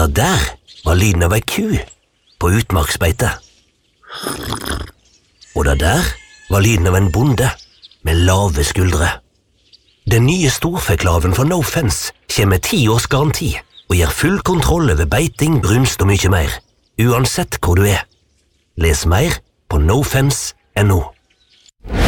der var lyden av ei ku på utmarksbeite. Og der var lyden av en bonde med lave skuldre. Den nye storfeklaven for No Fence kommer med 10 års garanti og gir full kontroll over beiting, brunst og mye mer, uansett hvor du er. Les mer på nofence.no.